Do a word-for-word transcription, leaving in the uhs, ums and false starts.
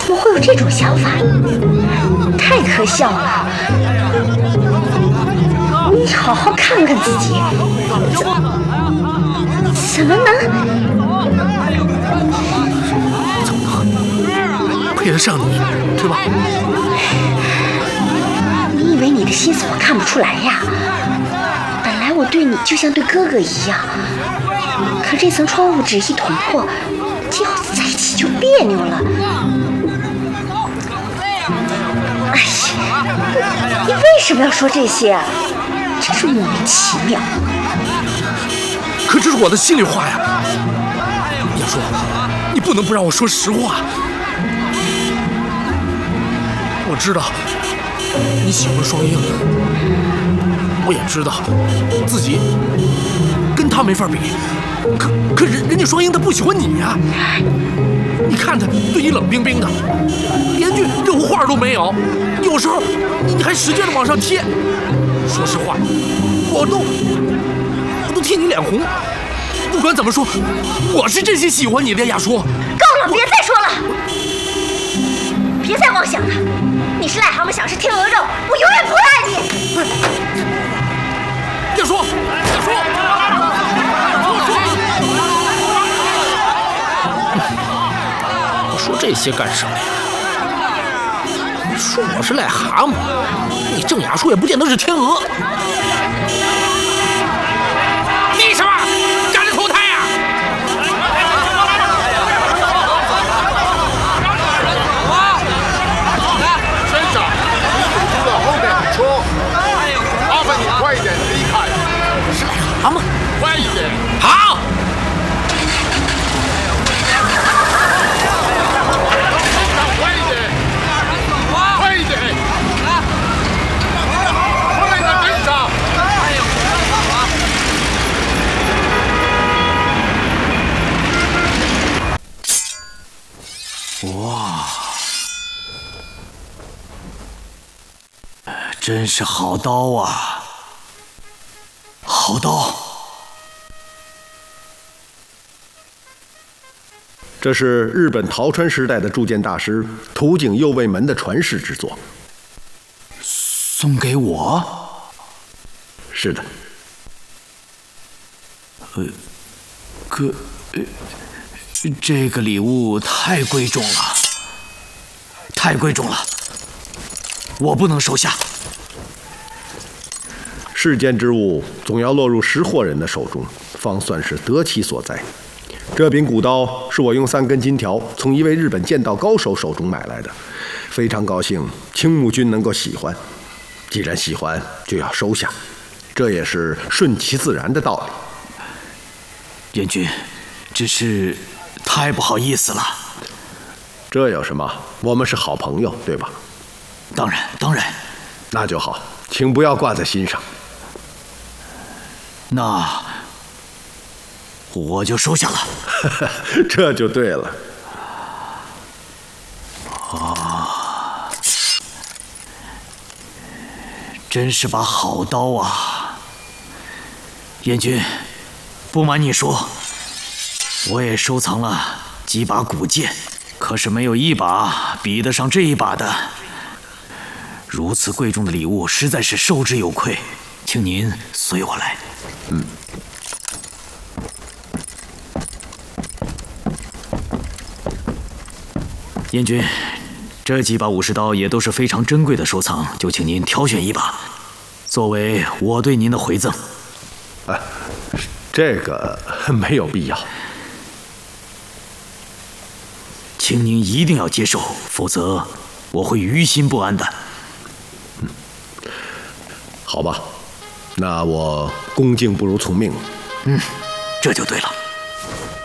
怎么会有这种想法？太可笑了！你好好看看自己，怎怎么能？ 怎么能配得上你，对吧？ 你以为你的心思我看不出来呀？本来我对你就像对哥哥一样，可这层窗户纸一捅破，今后在一起就别扭了。哎呀，你为什么要说这些啊？真是莫名其妙。 可这是我的心里话呀，亚叔，你不能不让我说实话。我知道你喜欢双英，我也知道自己跟他没法比，可可人人家双英他不喜欢你呀、啊。你看他对你冷冰冰的，连句热乎话都没有，有时候你你还使劲的往上贴。说实话，我都我都替你脸红。不管怎么说，我是真心喜欢你的，亚叔。 够了，别再说了，别再妄想了。你是癞蛤蟆想吃天鹅肉，我永远不会爱你。 亚叔，亚叔，我说这些干什么呀？说我是癞蛤蟆，你郑雅叔也不见得是天鹅。你什么？赶着投胎呀？ 先生，你从后面说，麻烦你快一点离开。 是癞蛤蟆， 快一点。 好。 哇，真是好刀啊！好刀！ 这是日本陶川时代的铸剑大师土井右卫门的传世之作。 送给我？ 是的。 呃，可呃。这个礼物太贵重了，太贵重了，我不能收下。 世间之物总要落入识货人的手中，方算是得其所在。这柄古刀是我用三根金条从一位日本剑道高手手中买来的，非常高兴青木君能够喜欢。既然喜欢，就要收下，这也是顺其自然的道理。燕君，只是。太不好意思了， 这有什么？我们是好朋友，对吧？ 当然，当然。 那就好，请不要挂在心上。 那我就收下了。 这就对了。 啊，真是把好刀啊！燕君，不瞒你说。我也收藏了几把古剑，可是没有一把比得上这一把的。如此贵重的礼物，实在是受之有愧，请您随我来。 嗯。 燕君，这几把武士刀也都是非常珍贵的收藏，就请您挑选一把，作为我对您的回赠。 啊，这个没有必要。 请您一定要接受，否则我会于心不安的。 嗯，好吧，那我恭敬不如从命。 嗯，这就对了。